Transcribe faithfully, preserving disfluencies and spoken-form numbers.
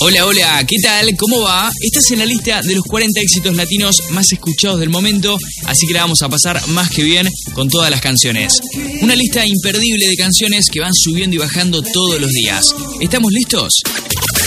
Hola, hola, ¿qué tal? ¿Cómo va? Estás en la lista de los cuarenta éxitos latinos más escuchados del momento, así que la vamos a pasar más que bien con todas las canciones. Una lista imperdible de canciones que van subiendo y bajando todos los días. ¿Estamos listos?